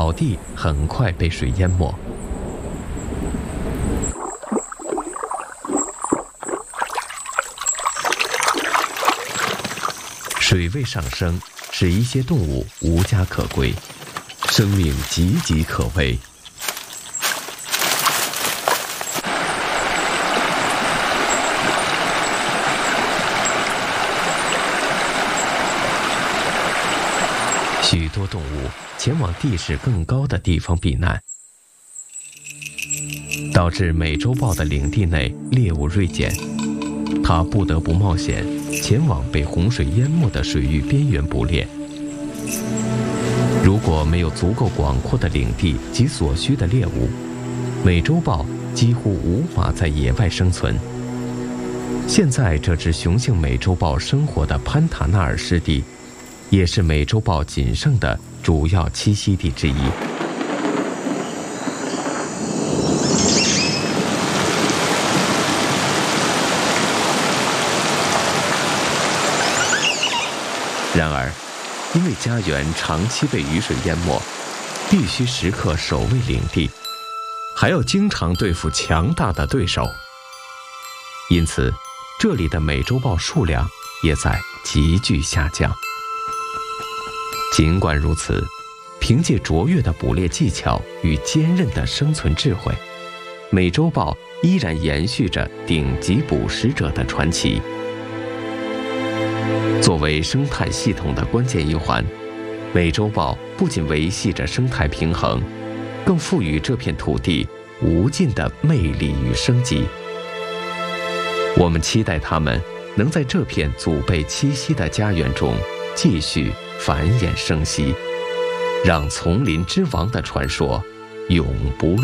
草地很快被水淹没。水位上升，使一些动物无家可归，生命岌岌可危。许多动物前往地势更高的地方避难，导致美洲豹的领地内猎物锐减，它不得不冒险前往被洪水淹没的水域边缘捕猎。如果没有足够广阔的领地及所需的猎物，美洲豹几乎无法在野外生存。现在这只雄性美洲豹生活的潘塔纳尔湿地，也是美洲豹仅剩的主要栖息地之一。然而，因为家园长期被雨水淹没，必须时刻守卫领地，还要经常对付强大的对手，因此，这里的美洲豹数量也在急剧下降。尽管如此，凭借卓越的捕猎技巧与坚韧的生存智慧，美洲豹依然延续着顶级捕食者的传奇。作为生态系统的关键一环，美洲豹不仅维系着生态平衡，更赋予这片土地无尽的魅力与生机。我们期待它们能在这片祖辈栖息的家园中继续繁衍生息，让丛林之王的传说永不